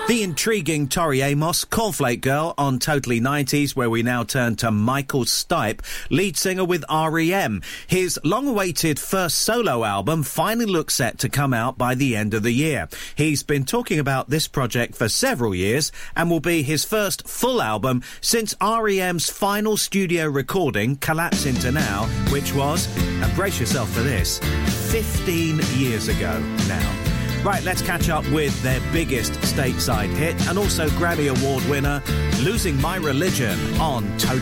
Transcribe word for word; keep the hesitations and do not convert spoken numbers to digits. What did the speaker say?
The intriguing Tori Amos, Cornflake Girl on Totally nineties, where we now turn to Michael Stipe, lead singer with R E M. His long-awaited first solo album finally looks set to come out by the end of the year. He's been talking about this project for several years and will be his first full album since R E M's final studio recording, Collapse Into Now, which was, and brace yourself for this, fifteen years ago now. Right, let's catch up with their biggest stateside hit and also Grammy Award winner, Losing My Religion on Totally